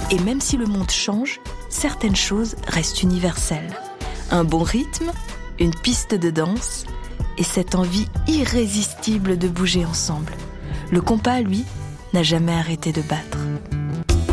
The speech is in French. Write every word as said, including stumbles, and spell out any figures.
Et même si le monde change, certaines choses restent universelles. Un bon rythme, une piste de danse et cette envie irrésistible de bouger ensemble. Le compas, lui, n'a jamais arrêté de battre.